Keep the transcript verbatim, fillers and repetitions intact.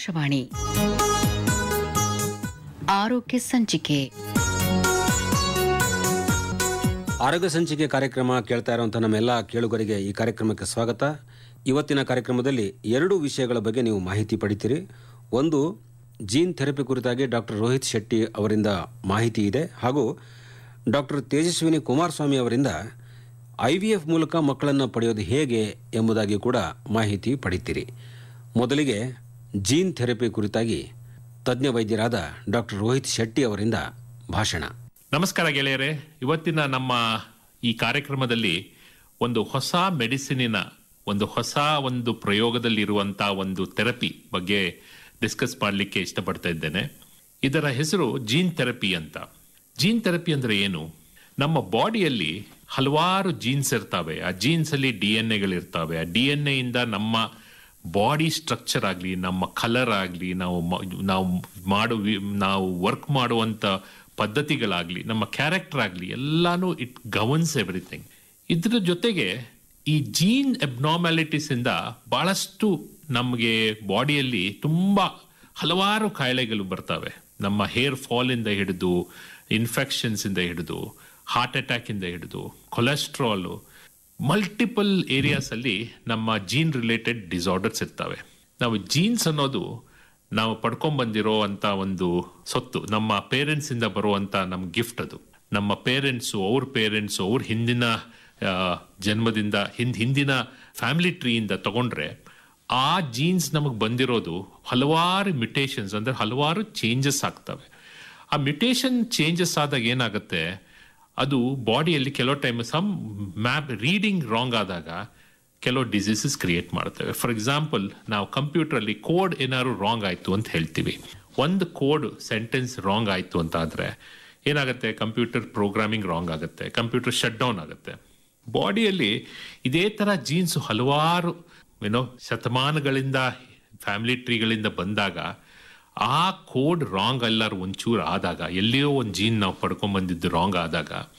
ಆಕಾಶವಾಣಿ ಆರೋಗ್ಯ ಸಂಚಿಕೆ ಆರೋಗ್ಯ ಸಂಚಿಕೆ ಕಾರ್ಯಕ್ರಮ ಕೇಳ್ತಾ ಇರುವಂಥ ನಮ್ಮೆಲ್ಲ ಕೇಳುಗರಿಗೆ ಈ ಕಾರ್ಯಕ್ರಮಕ್ಕೆ ಸ್ವಾಗತ. ಇವತ್ತಿನ ಕಾರ್ಯಕ್ರಮದಲ್ಲಿ ಎರಡು ವಿಷಯಗಳ ಬಗ್ಗೆ ನೀವು ಮಾಹಿತಿ ಪಡಿತೀರಿ. ಒಂದು, ಜೀನ್ ಥೆರಪಿ ಕುರಿತಾಗಿ ಡಾಕ್ಟರ್ ರೋಹಿತ್ ಶೆಟ್ಟಿ ಅವರಿಂದ ಮಾಹಿತಿ ಇದೆ, ಹಾಗೂ ಡಾಕ್ಟರ್ ತೇಜಸ್ವಿನಿ ಕುಮಾರಸ್ವಾಮಿ ಅವರಿಂದ ಐ ವಿ ಎಫ್ ಮೂಲಕ ಮಕ್ಕಳನ್ನು ಪಡೆಯೋದು ಹೇಗೆ ಎಂಬುದಾಗಿ ಕೂಡ ಮಾಹಿತಿ ಪಡಿತೀರಿ. ಮೊದಲಿಗೆ ಜೀನ್ ಥೆರಪಿ ಕುರಿತಾಗಿ ತಜ್ಞ ವೈದ್ಯರಾದ ಡಾಕ್ಟರ್ ರೋಹಿತ್ ಶೆಟ್ಟಿ ಅವರಿಂದ ಭಾಷಣ. ನಮಸ್ಕಾರ ಗೆಳೆಯರೇ, ಇವತ್ತಿನ ನಮ್ಮ ಈ ಕಾರ್ಯಕ್ರಮದಲ್ಲಿ ಒಂದು ಹೊಸ ಮೆಡಿಸಿನಿನ ಒಂದು ಹೊಸ ಒಂದು ಪ್ರಯೋಗದಲ್ಲಿರುವಂತಹ ಒಂದು ಥೆರಪಿ ಬಗ್ಗೆ ಡಿಸ್ಕಸ್ ಮಾಡಲಿಕ್ಕೆ ಇಷ್ಟಪಡ್ತಾ ಇದ್ದೇನೆ. ಇದರ ಹೆಸರು ಜೀನ್ ಥೆರಪಿ ಅಂತ. ಜೀನ್ ಥೆರಪಿ ಅಂದ್ರೆ ಏನು? ನಮ್ಮ ಬಾಡಿಯಲ್ಲಿ ಹಲವಾರು ಜೀನ್ಸ್ ಇರ್ತವೆ. ಆ ಜೀನ್ಸ್ ಅಲ್ಲಿ ಡಿ ಎನ್ ಎಗಳಿರ್ತವೆ. ಆ ಡಿ ಎನ್ ಎ ಇಂದ ನಮ್ಮ ಬಾಡಿ ಸ್ಟ್ರಕ್ಚರ್ ಆಗಲಿ, ನಮ್ಮ ಕಲರ್ ಆಗಲಿ, ನಾವು ನಾವು ಮಾಡು ನಾವು ವರ್ಕ್ ಮಾಡುವಂತ ಪದ್ಧತಿಗಳಾಗ್ಲಿ, ನಮ್ಮ ಕ್ಯಾರೆಕ್ಟರ್ ಆಗಲಿ, ಎಲ್ಲಾನು ಇಟ್ ಗವರ್ನ್ಸ್ ಎವ್ರಿಥಿಂಗ್. ಇದ್ರ ಜೊತೆಗೆ ಈ ಜೀನ್ ಅಬ್ನಾರ್ಮ್ಯಾಲಿಟೀಸ್ ಇಂದ ಬಹಳಷ್ಟು ನಮಗೆ ಬಾಡಿಯಲ್ಲಿ ತುಂಬಾ ಹಲವಾರು ಕಾಯಿಲೆಗಳು ಬರ್ತವೆ. ನಮ್ಮ ಹೇರ್ ಫಾಲ್ ಇಂದ ಹಿಡಿದು, ಇನ್ಫೆಕ್ಷನ್ಸ್ ಇಂದ ಹಿಡಿದು, ಹಾರ್ಟ್ ಅಟ್ಯಾಕ್ ಇಂದ ಹಿಡಿದು, ಕೊಲೆಸ್ಟ್ರಾಲ್, ಮಲ್ಟಿಪಲ್ ಏರಿಯಾಸ್ ಅಲ್ಲಿ ನಮ್ಮ ಜೀನ್ ರಿಲೇಟೆಡ್ ಡಿಸಾರ್ಡರ್ಸ್ ಇರ್ತವೆ. ನಾವು ಜೀನ್ಸ್ ಅನ್ನೋದು ನಾವು ಪಡ್ಕೊಂಡ್ ಬಂದಿರೋ ಅಂತ ಒಂದು ಸೊತ್ತು, ನಮ್ಮ ಪೇರೆಂಟ್ಸ್ ಇಂದ ಬರುವಂತ ನಮ್ ಗಿಫ್ಟ್. ಅದು ನಮ್ಮ ಪೇರೆಂಟ್ಸು, ಅವ್ರ ಪೇರೆಂಟ್ಸು, ಅವ್ರ ಹಿಂದಿನ ಜನ್ಮದಿಂದ ಹಿಂದ್ ಹಿಂದಿನ ಫ್ಯಾಮಿಲಿ ಟ್ರೀಯಿಂದ ತಗೊಂಡ್ರೆ ಆ ಜೀನ್ಸ್ ನಮಗ್ ಬಂದಿರೋದು ಹಲವಾರು ಮ್ಯುಟೇಷನ್ಸ್ ಅಂದ್ರೆ ಹಲವಾರು ಚೇಂಜಸ್ ಆಗ್ತವೆ. ಆ ಮ್ಯುಟೇಷನ್ ಚೇಂಜಸ್ ಆದಾಗ ಏನಾಗುತ್ತೆ, ಅದು ಬಾಡಿಯಲ್ಲಿ ಕೆಲವು time some map reading wrong ಆದಾಗ ಕೆಲವು ಡಿಸೀಸಸ್ ಕ್ರಿಯೇಟ್ ಮಾಡ್ತೇವೆ. ಫಾರ್ ಎಕ್ಸಾಂಪಲ್, ನಾವು ಕಂಪ್ಯೂಟರ್ ಅಲ್ಲಿ ಕೋಡ್ ಏನಾದ್ರು ರಾಂಗ್ ಆಯ್ತು ಅಂತ ಹೇಳ್ತೀವಿ. ಒಂದು ಕೋಡ್ ಸೆಂಟೆನ್ಸ್ ರಾಂಗ್ ಆಯ್ತು ಅಂತ ಆದ್ರೆ ಏನಾಗುತ್ತೆ, ಕಂಪ್ಯೂಟರ್ ಪ್ರೋಗ್ರಾಮಿಂಗ್ ರಾಂಗ್ ಆಗುತ್ತೆ, ಕಂಪ್ಯೂಟರ್ ಶಟ್ ಡೌನ್ ಆಗುತ್ತೆ. ಬಾಡಿಯಲ್ಲಿ ಇದೇ ತರ ಜೀನ್ಸ್ ಹಲವಾರು ಏನೋ ಶತಮಾನಗಳಿಂದ ಫ್ಯಾಮಿಲಿ ಟ್ರೀಗಳಿಂದ ಬಂದಾಗ ಆ ಕೋಡ್ ರಾಂಗ್ ಎಲ್ಲಾರು ಒಂಚೂರು ಆದಾಗ, ಎಲ್ಲಿಯೋ ಒಂದು ಜೀನ್ ನಾವು ಪಡ್ಕೊಂಡ್ ಬಂದಿದ್ದು ರಾಂಗ್ ಆದಾಗ